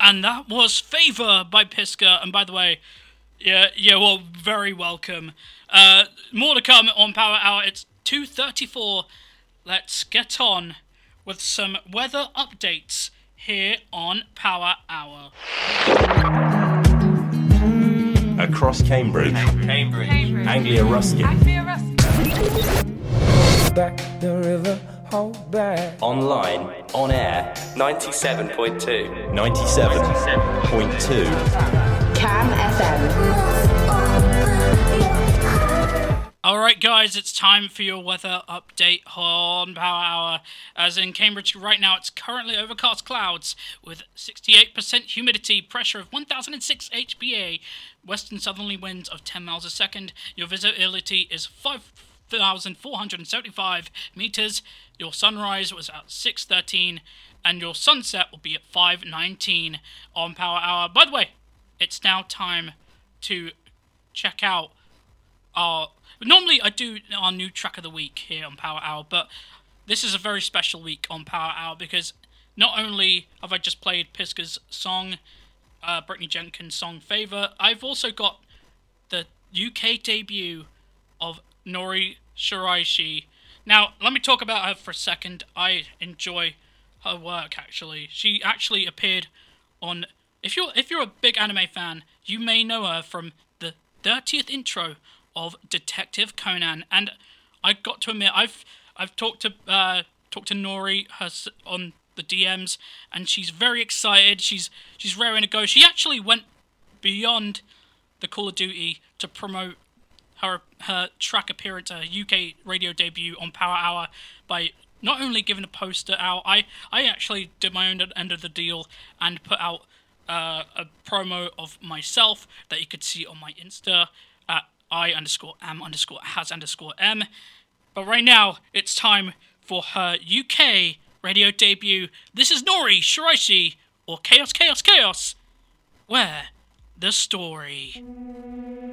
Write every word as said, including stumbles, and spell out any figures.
And that was Favor by Piska. And by the way, yeah, yeah, well, very welcome. Uh, more to come on Power Hour. It's two thirty-four. Let's get on with some weather updates here on Power Hour. Across Cambridge, Cambridge, Cambridge. Anglia Ruskin, Anglia Ruskin. Back the river, hold back. Online, on air, ninety-seven point two. ninety-seven point two. Cam F M. Alright guys, it's time for your weather update on Power Hour. As in Cambridge right now, it's currently overcast clouds with sixty-eight percent humidity, pressure of one thousand six H P A, western southerly winds of ten miles a second. Your visibility is five thousand four hundred seventy-five meters. Your sunrise was at six thirteen and your sunset will be at five nineteen on Power Hour. By the way, it's now time to check out our... Normally I do our new track of the week here on Power Hour, but this is a very special week on Power Hour because not only have I just played Piska's song, uh, Brittany Jenkins' song Favor, I've also got the U K debut of Nori Shiraishi. Now, let me talk about her for a second. I enjoy her work, actually. She actually appeared on... If you're, if you're a big anime fan, you may know her from the thirtieth intro of Detective Conan, and I got to admit, I've I've talked to uh, talked to Nori her, on the D Ms, and she's very excited. She's she's raring to go. She actually went beyond the Call of Duty to promote her her track appearance, her U K radio debut on Power Hour by not only giving a poster out. I I actually did my own end of the deal and put out uh, a promo of myself that you could see on my Insta at I underscore am underscore has underscore m. But right now, it's time for her U K radio debut. This is Nori Shiraishi, or Chaos, Chaos, Chaos. Where? The story.